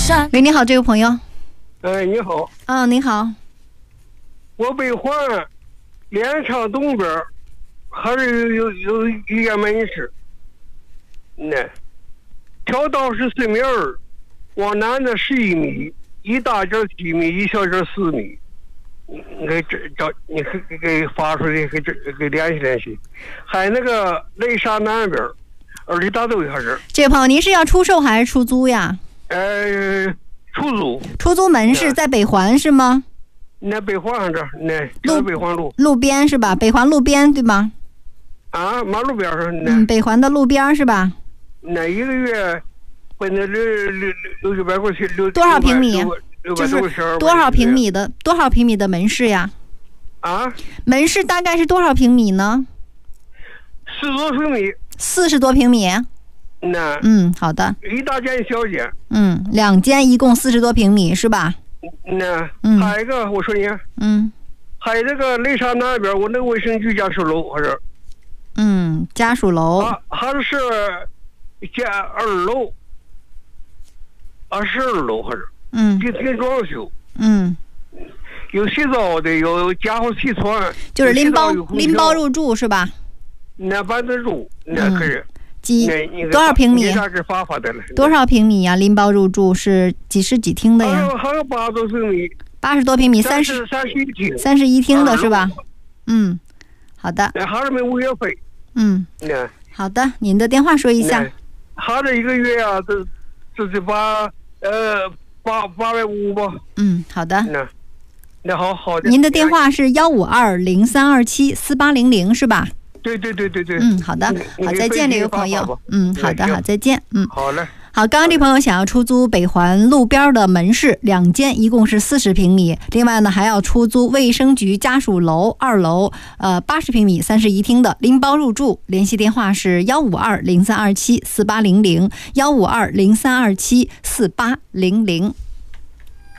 山。 喂，你好，这位朋友。 你好。 你好。 我北环连长东边还是有一间门市。条道是4.2米，往南的11米，一大截7米，一小截4米。你给发出去，给联系联系。还有那个雷沙南边，2里大豆还是。 这位朋友，您是要出售还是出租呀？ 出租。 出租门市在北环是吗？ 那北环这，那北环路边是吧？北环路边对吗？ 马路边上。 北环的路边是吧？ 那一个月奔那600块钱， 多少平米？就是多少平米的门市呀？门市大概是多少平米呢 ？40多平米。 40多平米。好的。 一大间一小间。 2间一共40多平米是吧？ 还有一个我说你。还有这个雷沙那边，我那个卫生局家属楼还是。 家属楼。 还是加2楼，22楼还是。进装修。有洗澡的，有家伙洗床， 就是拎包入住是吧？ 那搬得住，那可是。 多少平米？多少平米呀？拎包入住是几室几厅的呀？ 还有80多平米。 80多平米，31厅的是吧？好的。 还是没物业费。 好的，您的电话说一下。 还是一个月啊，这850吧。 好的。 那好的。 您的电话是15203274800是吧？ 对。 好的，好，再见，这位朋友。好的，好，再见。 好嘞。 好，刚刚这朋友想要出租北环路边的门市2间，一共是40平米。另外呢，还要出租卫生局家属楼2楼，80平米31厅的，拎包入住。联系电话是15203274800，15203274800。